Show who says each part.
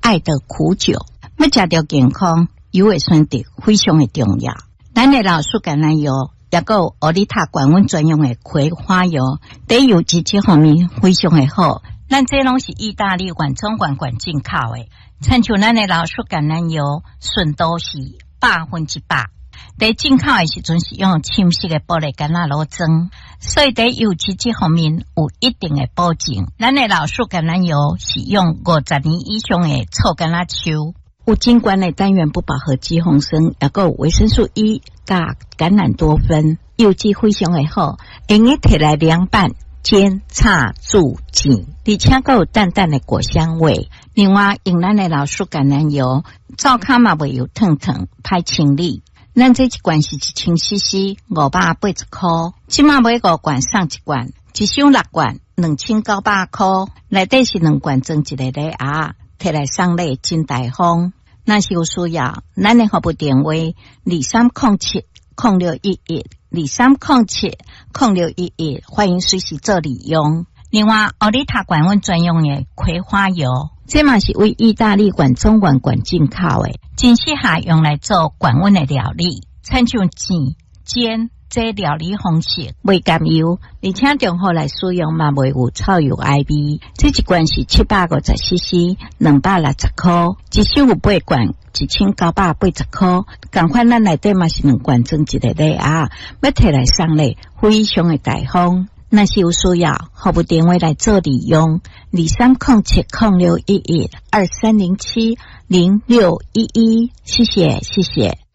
Speaker 1: 爱的苦酒。要食到健康，油的选择非常的重要。咱的老树橄榄油也有欧丽塔管温专用的葵花油，在油脂这方面非常的好。咱这拢是意大利原装罐进口的，亲像咱的老树橄榄油，纯度是100%。在进口的时阵是用深色的玻璃橄榄油装，所以在油脂这方面有一定的保证。咱的老树橄榄油是用50年以上的臭橄榄树，有金管的单元不饱和脂肪酸，也有维生素 E 加橄榄多酚，油脂非常的好，用来摕来凉拌、煎、炒、煮、煎，而且还有淡淡的果香味。另外，用咱的老树橄榄油，灶骹嘛袂有烫烫，歹清理。咱这一罐是1000cc，580块，即马买5罐送1罐，一箱6罐，2900块，内底是2罐装一个礼盒，摕来送礼真大方。若是有需要，咱的服务电话2307-0611，2307-0611，欢迎随时做利用。另外，欧丽塔管温专用的葵花油，这嘛是为意大利原装罐进口的，真适合用来做管温的料理，亲像煎、煎这料理方式，袂甘油，而且中好来使用嘛，袂有臭油爱味。这一罐是750cc，260块，一箱有8罐，1980块。同款咱内底嘛是2罐装一个礼盒，要摕来送礼，非常的大方。若是有需要，服务电话来做利用，2307-0611，2307-0611，谢谢。